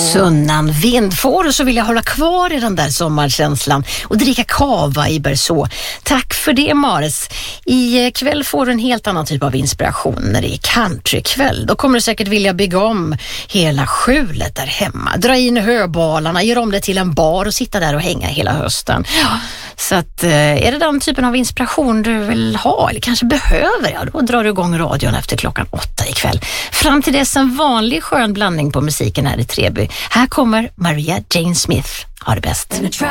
Sunnan vind får, och så vill jag hålla kvar i den där sommarkänslan och dricka kava i Berså. Tack för det, Mares. I kväll får du en helt annan typ av inspiration när det är countrykväll. Då kommer du säkert vilja bygga om hela skjulet där hemma. Dra in höbalarna, göra om det till en bar och sitta där och hänga hela hösten. Ja, så att är det den typen av inspiration du vill ha eller kanske behöver, ja, då drar du igång radion efter 8:00 ikväll. Fram till dess en vanlig skön blandning på musiken här i Treby. Här kommer Maria Jane Smith. Ha det bäst.